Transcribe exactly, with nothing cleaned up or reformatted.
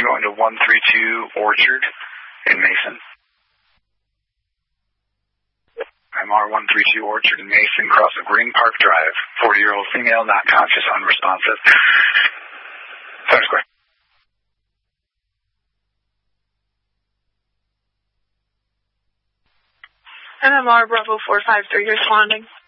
going to one three two Orchard in Mason. M R one three two Orchard in Mason, cross of Green Park Drive. forty-year-old female, not conscious, unresponsive. Center Square. M M R Bravo four five three responding.